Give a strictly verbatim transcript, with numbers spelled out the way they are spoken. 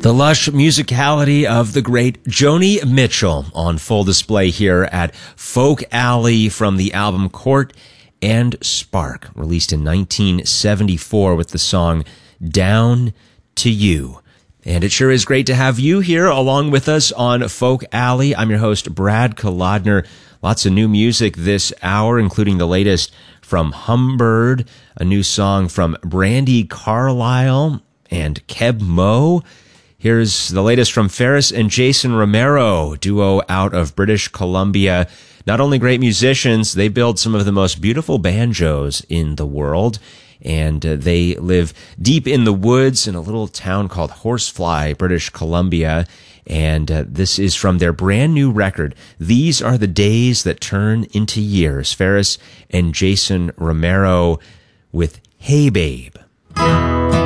The lush musicality of the great Joni Mitchell on full display here at Folk Alley from the album Court and Spark, released in nineteen seventy-four with the song Down to You. And it sure is great to have you here along with us on Folk Alley. I'm your host, Brad Kolodner. Lots of new music this hour, including the latest from Humbird, a new song from Brandi Carlile and Keb Mo. Here's the latest from Ferris and Jason Romero, duo out of British Columbia. Not only great musicians, they build some of the most beautiful banjos in the world, and uh, they live deep in the woods in a little town called Horsefly, British Columbia, and uh, this is from their brand new record, These Are the Days That Turn into Years. Ferris and Jason Romero with Hey Babe.